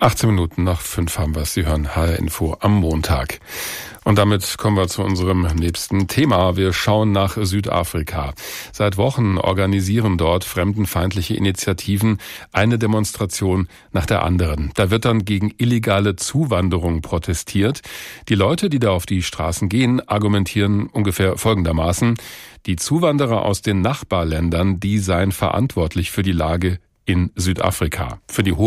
18 Minuten nach 5 haben wir es. Sie hören HR Info am Montag. Und damit kommen wir zu unserem nächsten Thema. Wir schauen nach Südafrika. Seit Wochen organisieren dort fremdenfeindliche Initiativen eine Demonstration nach der anderen. Da wird dann gegen illegale Zuwanderung protestiert. Die Leute, die da auf die Straßen gehen, argumentieren ungefähr folgendermaßen: Die Zuwanderer aus den Nachbarländern, die seien verantwortlich für die Lage in Südafrika, für die hohe